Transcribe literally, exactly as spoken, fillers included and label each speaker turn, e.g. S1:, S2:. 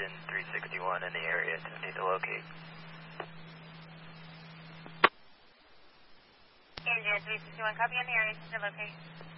S1: engine three sixty-one in the area to need to locate.
S2: Engine three sixty-one, copy on the area to locate.